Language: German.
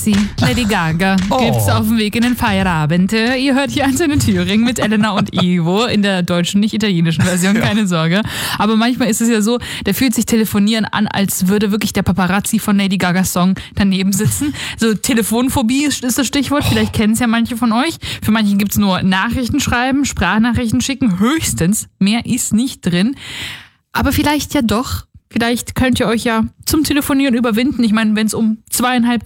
Lady Gaga gibt's auf dem Weg in den Feierabend. Ihr hört hier Antenne Thüringen mit Elena und Ivo in der deutschen, nicht italienischen Version, keine Sorge. Aber manchmal ist es ja so, da fühlt sich Telefonieren an, als würde wirklich der Paparazzi von Lady Gagas Song daneben sitzen. So Telefonphobie ist das Stichwort, vielleicht kennen es ja manche von euch. Für manche gibt's nur Nachrichten schreiben, Sprachnachrichten schicken, höchstens. Mehr ist nicht drin. Aber vielleicht ja doch. Vielleicht könnt ihr euch ja zum Telefonieren überwinden. Ich meine, wenn es um 2,5